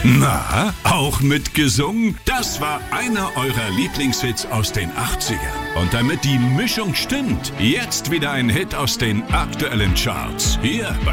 Na, auch mitgesungen? Das war einer eurer Lieblingshits aus den 80ern. Und damit die Mischung stimmt, jetzt wieder ein Hit aus den aktuellen Charts. Hier bei